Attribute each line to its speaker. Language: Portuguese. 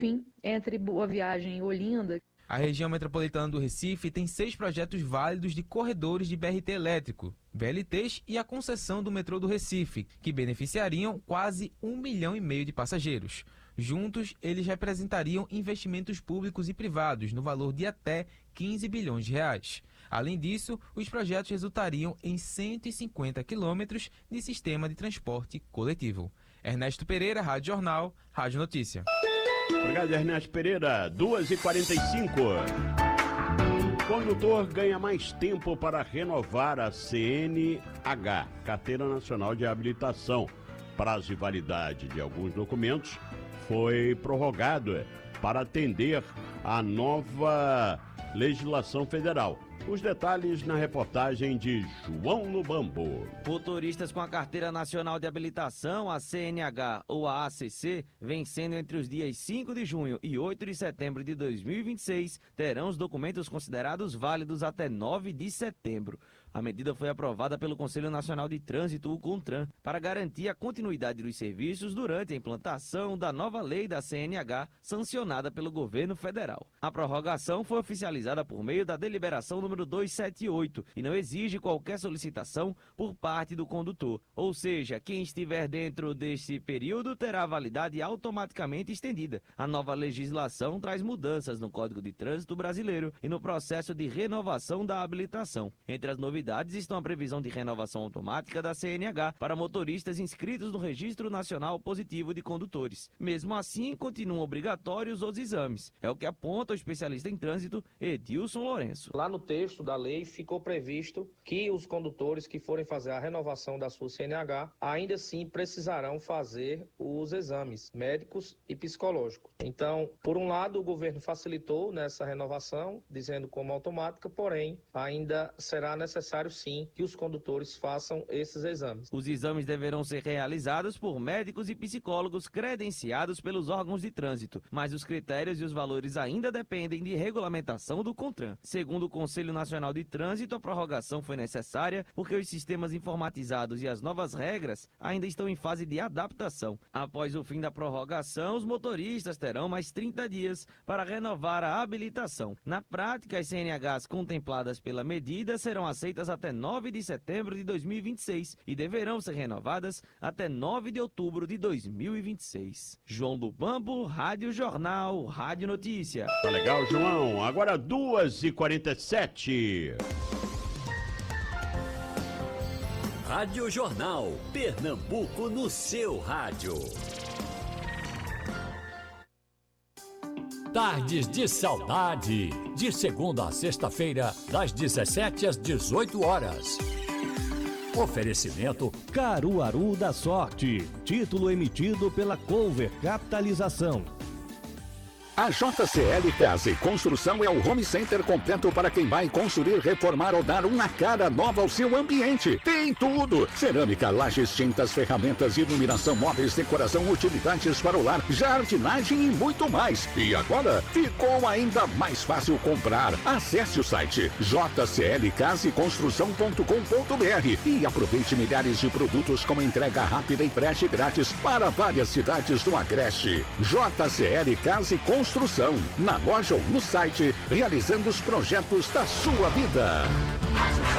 Speaker 1: Fim, entre Boa Viagem e Olinda.
Speaker 2: A região metropolitana do Recife tem 6 projetos válidos de corredores de BRT elétrico, VLTs e a concessão do metrô do Recife, que beneficiariam quase 1,5 milhão de passageiros. Juntos, eles representariam investimentos públicos e privados no valor de até 15 bilhões de reais. Além disso, os projetos resultariam em 150 quilômetros de sistema de transporte coletivo. Ernesto Pereira, Rádio Jornal, Rádio Notícia.
Speaker 3: Obrigado, Ernesto Pereira. 2h45. Condutor ganha mais tempo para renovar a CNH, Carteira Nacional de Habilitação. Prazo de validade de alguns documentos foi prorrogado para atender à nova legislação federal. Os detalhes na reportagem de João Lubambo.
Speaker 4: Motoristas com a Carteira Nacional de Habilitação, a CNH ou a ACC, vencendo entre os dias 5 de junho e 8 de setembro de 2026, terão os documentos considerados válidos até 9 de setembro. A medida foi aprovada pelo Conselho Nacional de Trânsito, o CONTRAN, para garantir a continuidade dos serviços durante a implantação da nova lei da CNH, sancionada pelo governo federal. A prorrogação foi oficializada por meio da deliberação número 278 e não exige qualquer solicitação por parte do condutor. Ou seja, quem estiver dentro deste período terá a validade automaticamente estendida. A nova legislação traz mudanças no Código de Trânsito brasileiro e no processo de renovação da habilitação. Entre as novidades estão a previsão de renovação automática da CNH para motoristas inscritos no Registro Nacional Positivo de Condutores. Mesmo assim, continuam obrigatórios os exames. É o que aponta o especialista em trânsito, Edilson Lourenço.
Speaker 5: Lá no texto da lei ficou previsto que os condutores que forem fazer a renovação da sua CNH ainda assim precisarão fazer os exames médicos e psicológicos. Então, por um lado, o governo facilitou nessa renovação, dizendo como automática, porém, ainda será necessário sim que os condutores façam esses exames.
Speaker 4: Os exames deverão ser realizados por médicos e psicólogos credenciados pelos órgãos de trânsito, mas os critérios e os valores ainda dependem de regulamentação do CONTRAN. Segundo o Conselho Nacional de Trânsito, a prorrogação foi necessária porque os sistemas informatizados e as novas regras ainda estão em fase de adaptação. Após o fim da prorrogação, os motoristas terão mais 30 dias para renovar a habilitação. Na prática, as CNHs contempladas pela medida serão aceitas até 9 de setembro de 2026 e deverão ser renovadas até 9 de outubro de 2026. João Lubambo, Rádio Jornal, Rádio Notícia.
Speaker 3: Tá legal, João. Agora 2h47.
Speaker 6: Rádio Jornal, Pernambuco no seu rádio. Tardes de Saudade, de segunda a sexta-feira, das 17 às 18 horas. Oferecimento
Speaker 7: Caruaru da Sorte, título emitido pela Cover Capitalização.
Speaker 8: A JCL Casa e Construção é o home center completo para quem vai construir, reformar ou dar uma cara nova ao seu ambiente. Tem tudo! Cerâmica, lajes, tintas, ferramentas, iluminação, móveis, decoração, utilidades para o lar, jardinagem e muito mais. E agora ficou ainda mais fácil comprar. Acesse o site jclcaseconstrução.com.br e aproveite milhares de produtos com entrega rápida e frete grátis para várias cidades do Agreste. JCL Casa e Construção, na loja ou no site, realizando os projetos da sua vida.